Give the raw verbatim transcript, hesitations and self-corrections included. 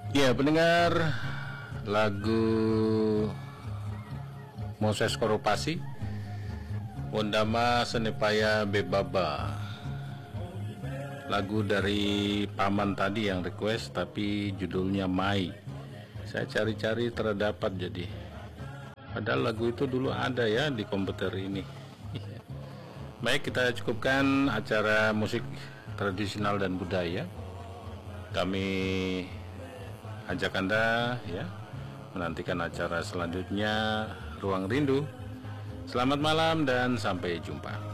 Ya, pendengar, lagu Moses Koropasi Wondama Senepaya Bebaba, lagu dari paman tadi yang request, tapi judulnya Mai. Saya cari-cari terdapat, jadi padahal lagu itu dulu ada ya di komputer ini. Baik, kita cukupkan acara musik tradisional dan budaya. Kami ajak Anda ya menantikan acara selanjutnya, Ruang Rindu. Selamat malam dan sampai jumpa.